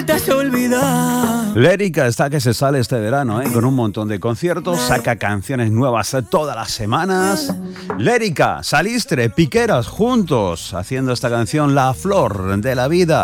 te has olvidado. Lérica está que se sale este verano, con un montón de conciertos, saca canciones nuevas todas las semanas. Lérica, Salistre, Piqueras, juntos, haciendo esta canción La Flor de la Vida.